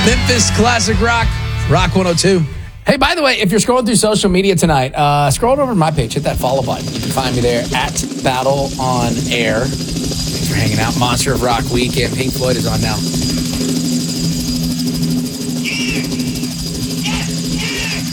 Memphis Classic Rock, Rock 102. Hey, by the way, if you're scrolling through social media tonight, scroll over to my page, hit that follow button. You can find me there at Battle on Air. Thanks for hanging out. Monster of Rock weekend. Pink Floyd is on now.